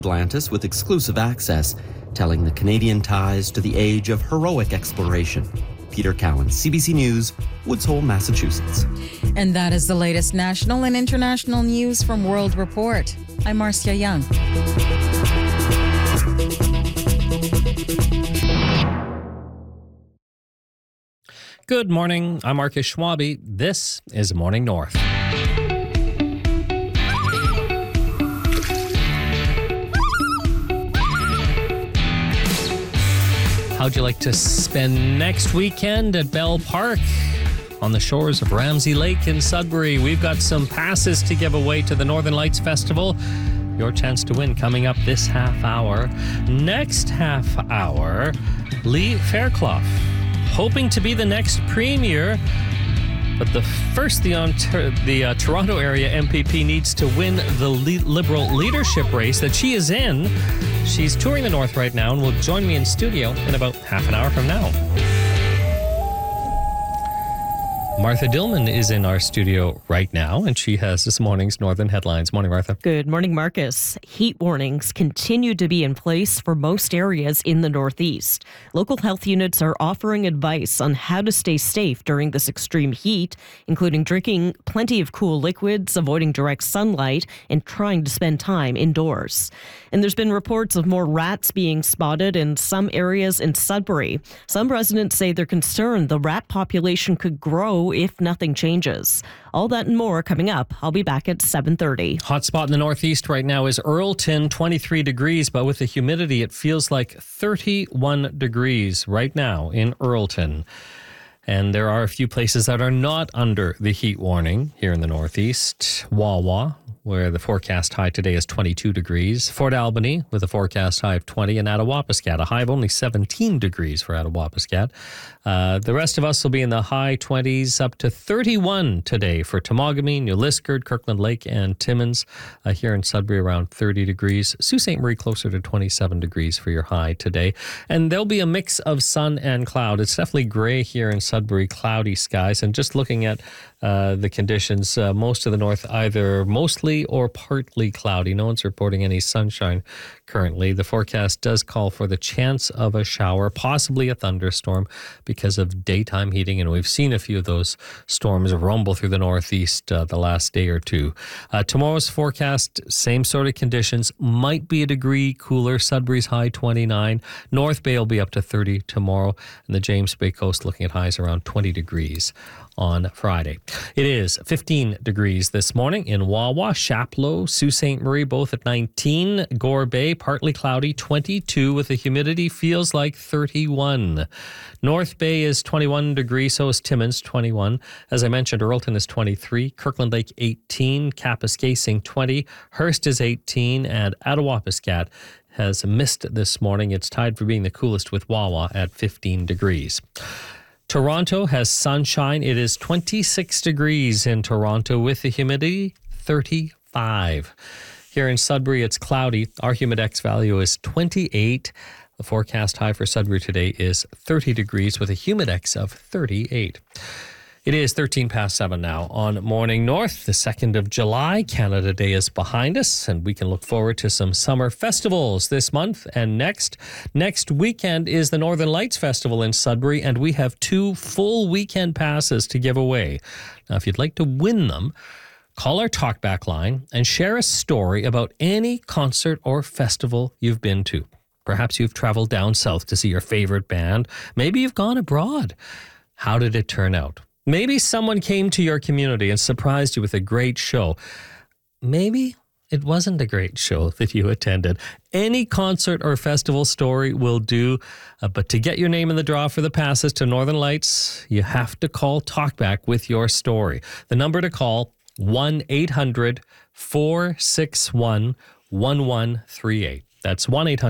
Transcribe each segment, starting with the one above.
Atlantis with exclusive access, telling the Canadian ties to the age of heroic exploration. Peter Cowan, CBC News, Woods Hole, Massachusetts. And that is the latest national and international news from World Report. I'm Marcia Young. Good morning. I'm Marcus Schwabe. This is Morning North. How'd you like to spend next weekend at Bell Park on the shores of Ramsey Lake in Sudbury? We've got some passes to give away to the Northern Lights Festival. Your chance to win coming up this half hour. Next half hour, Lee Fairclough, hoping to be the next premier. But first, the Toronto area MPP needs to win the Liberal leadership race that she is in. She's touring the North right now and will join me in studio in about half an hour from now. Martha Dillman is in our studio right now, and she has this morning's Northern Headlines. Morning, Martha. Good morning, Marcus. Heat warnings continue to be in place for most areas in the Northeast. Local health units are offering advice on how to stay safe during this extreme heat, including drinking plenty of cool liquids, avoiding direct sunlight, and trying to spend time indoors. And there's been reports of more rats being spotted in some areas in Sudbury. Some residents say they're concerned the rat population could grow if nothing changes. All that and more coming up. I'll be back at 7:30. Hot spot in the Northeast right now is Earlton, 23 degrees, but with the humidity, it feels like 31 degrees right now in Earlton. And there are a few places that are not under the heat warning here in the Northeast. Wawa, where the forecast high today is 22 degrees. Fort Albany with a forecast high of 20. And Attawapiskat, a high of only 17 degrees for Attawapiskat. The rest of us will be in the high 20s up to 31 today for Temagami, New Liskeard, Kirkland Lake, and Timmins. Here in Sudbury, around 30 degrees. Sault Ste. Marie closer to 27 degrees for your high today. And there'll be a mix of sun and cloud. It's definitely gray here in Sudbury, cloudy skies. And just looking at the conditions, most of the north either mostly or partly cloudy. No one's reporting any sunshine currently. The forecast does call for the chance of a shower, possibly a thunderstorm because of daytime heating. And we've seen a few of those storms rumble through the Northeast the last day or two. Tomorrow's forecast, same sort of conditions, might be a degree cooler. Sudbury's high 29. North Bay will be up to 30 tomorrow. And the James Bay coast looking at highs around 20 degrees on Friday. It is 15 degrees this morning in Wawa, Chapleau, Sault Ste. Marie, both at 19. Gore Bay, partly cloudy, 22 with the humidity, feels like 31. North Bay is 21 degrees, so is Timmins, 21. As I mentioned, Earlton is 23, Kirkland Lake 18, Kapuskasing 20, Hearst is 18, and Attawapiskat has missed this morning. It's tied for being the coolest with Wawa at 15 degrees. Toronto has sunshine. It is 26 degrees in Toronto with the humidity 35. Here in Sudbury, it's cloudy. Our Humidex value is 28. The forecast high for Sudbury today is 30 degrees with a Humidex of 38. It is 13 past 7 now on Morning North. The 2nd of July, Canada Day is behind us, and we can look forward to some summer festivals this month and next. Next weekend is the Northern Lights Festival in Sudbury, and we have 2 full weekend passes to give away. Now, if you'd like to win them, call our talkback line and share a story about any concert or festival you've been to. Perhaps you've traveled down south to see your favorite band. Maybe you've gone abroad. How did it turn out? Maybe someone came to your community and surprised you with a great show. Maybe it wasn't a great show that you attended. Any concert or festival story will do. But to get your name in the draw for the passes to Northern Lights, you have to call Talkback with your story. The number to call, 1-800-461-1138. That's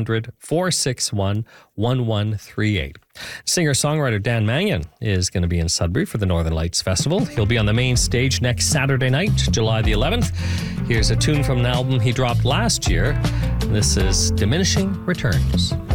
1-800-461-1138. Singer-songwriter Dan Mannion is going to be in Sudbury for the Northern Lights Festival. He'll be on the main stage next Saturday night, July the 11th. Here's a tune from an album he dropped last year. This is Diminishing Returns.